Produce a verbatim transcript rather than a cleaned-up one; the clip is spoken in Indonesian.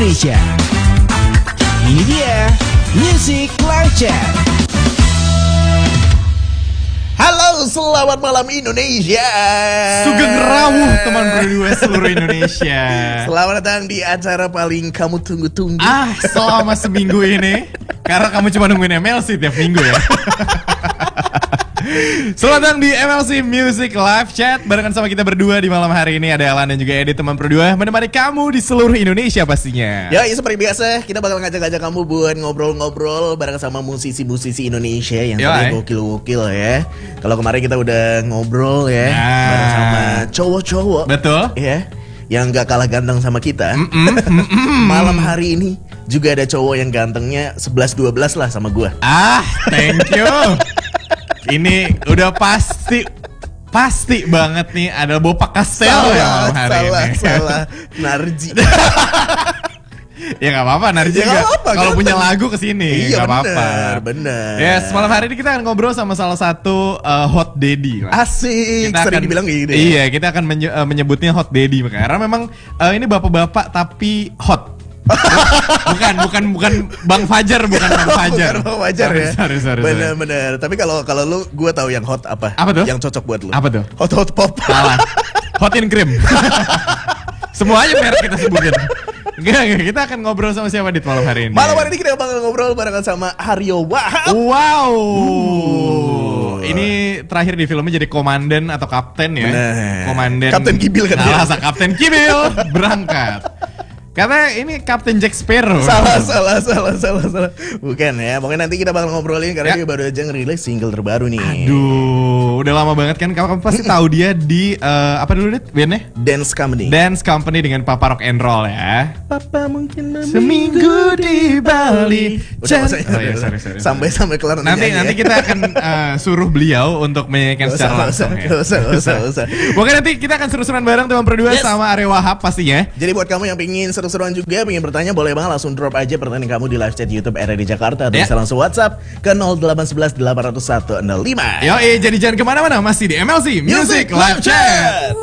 Indonesia. Ini dia Music Live Chat. Halo, selamat malam Indonesia. Sugeng rawuh teman berdua seluruh Indonesia. Selamat datang di acara paling kamu tunggu-tunggu. Ah, selama seminggu ini. Karena kamu cuma nungguin M L C tiap minggu ya. Selamat datang di M L C Music Live Chat. Barengan sama kita berdua di malam hari ini. Ada Alan dan juga Edi, teman berdua, menemani kamu di seluruh Indonesia pastinya. Ya, seperti biasa kita bakal ngajak-ngajak kamu buat ngobrol-ngobrol bareng sama musisi-musisi Indonesia yang tadi gokil-gokil ya. Kalau kemarin kita udah ngobrol ya nah. bareng sama cowok-cowok. Betul. Ya, yang gak kalah ganteng sama kita. Mm -mm, mm -mm. Malam hari ini juga ada cowok yang gantengnya sebelas dua belas lah sama gua. Ah, thank you. Ini udah pasti pasti banget nih ada Bopak Kastel ya malam hari salah, ini. Salah, Narji. Ya nggak apa-apa, Narji ya kalau punya lagu kesini iya, nggak apa-apa. Bener. Yes, malam hari ini kita akan ngobrol sama salah satu uh, hot daddy. Asik. Kita sering akan, dibilang gitu. Iya, kita akan menye uh, menyebutnya hot daddy karena memang uh, ini bapak-bapak tapi hot. bukan bukan bukan Bang Fajar, bukan Bang Fajar. Bukan Bang Fajar ya. Sorry, sorry, bener sorry. bener. Tapi kalau kalau lu, gue tahu yang hot apa? Apa tuh? Yang cocok buat lu. Apa tuh? Hot hot pop. Salah. Hot in cream. Semuanya merek kita sebutin. Enggak, enggak, kita akan ngobrol sama siapa di malam hari ini? Malam hari ini kita bakal ngobrol barengan sama Haryo Wahab. Wow. Uh. Ini terakhir di filmnya jadi komandan atau kapten ya. Bener. Komandan. Kapten Kibil kan. Nah, rasa Kapten Kibil berangkat. Karena ini Kapten Jack Sparrow. Salah, salah, salah, salah, salah. Bukan ya. Pokoknya nanti kita bakal ngobrolin karena ya. dia baru aja ngerilis single terbaru nih. Aduh, udah lama banget kan. Kamu pasti tahu dia di uh, apa dulu Dit? Bandnya? Dance Company. Dance Company dengan Papa Rock and Roll ya. Papa mungkin seminggu di Bali. Udah, masa, oh, ya, sorry, sorry, sampai sampai kelar nanti. Nanti ya. kita akan uh, suruh beliau untuk menyanyikan secara langsung ya. Gak usah, gak usah, gak usah. Pokoknya nanti kita akan seru-seruan bareng teman berdua yes. sama Arya Wahab pastinya. Jadi buat kamu yang pingin seru-seruan juga, pengen bertanya, boleh banget langsung drop aja pertanyaan kamu di live chat YouTube R R D Jakarta. Atau yeah. bisa langsung WhatsApp ke nol delapan satu satu delapan nol satu satu nol lima. Yo, eh, jadi jangan kemana-mana, masih di M L C Music, Music Live Chat.